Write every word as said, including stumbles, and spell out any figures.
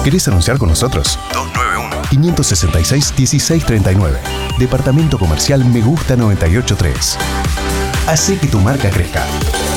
¿Querés anunciar con nosotros? dos nueve uno, cinco seis seis, uno seis tres nueve. Departamento Comercial Me Gusta noventa y ocho tres. Hacé que tu marca crezca.